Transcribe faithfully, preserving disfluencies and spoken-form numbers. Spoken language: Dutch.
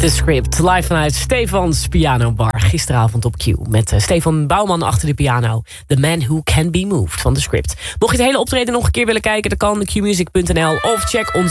The Script, live vanuit Stefans Pianobar. Gisteravond op Q met uh, Stefan Bouwman achter de piano. The Man Who Can Be Moved van The Script. Mocht je het hele optreden nog een keer willen kijken, dan kan q music punt n l of check ons